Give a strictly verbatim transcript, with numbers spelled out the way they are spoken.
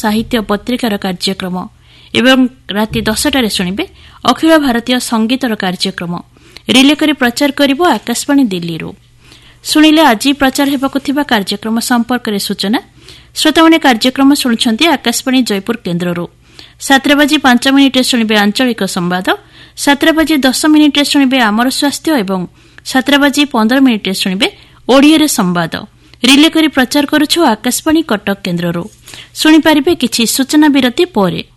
ସାହିତ୍ୟ ପତ୍ରିକାର କାର୍ଯ୍ୟକ୍ରମ ଏବଂ ରାତି ଦଶଟାରେ ଶୁଣିବେ ଅଖିଳ ଭାରତୀୟ ସଙ୍ଗୀତର କାର୍ଯ୍ୟକ୍ରମ ରିଲେ କରି ପ୍ରଚାର କରିବ ଆକାଶବାଣୀ ଦିଲ୍ଲୀରୁ। ଶୁଣିଲେ ଆଜି ପ୍ରଚାର ହେବାକୁ ଥିବା କାର୍ଯ୍ୟକ୍ରମ ସମ୍ପର୍କରେ ସୂଚନା। ଶ୍ରୋତାମାନେ କାର୍ଯ୍ୟକ୍ରମ ଶୁଣୁଛନ୍ତି ଆକାଶବାଣୀ ଜୟପୁର କେନ୍ଦ୍ରରୁ। ସାତଟା ବାଜି ପାଞ୍ଚ ମିନିଟ୍ରେ ଶୁଣିବେ ଆଞ୍ଚଳିକ ସମ୍ବାଦ, ସାତଟା ବାଜି ଦଶ ମିନିଟ୍ରେ ଶୁଣିବେ ଆମର ସ୍ୱାସ୍ଥ୍ୟ ଏବଂ ସାତଟା ବାଜି ପନ୍ଦର ମିନିଟ୍ରେ ଶୁଣିବେ ଓଡ଼ିଆରେ ସମ୍ବାଦ। ରିଲେ କରି ପ୍ରଚାର କରୁଛୁ ଆକାଶବାଣୀ କଟକ କେନ୍ଦ୍ରରୁ। ଶୁଣିପାରିବେ କିଛି ସୂଚନା ବିରତି ପରେ।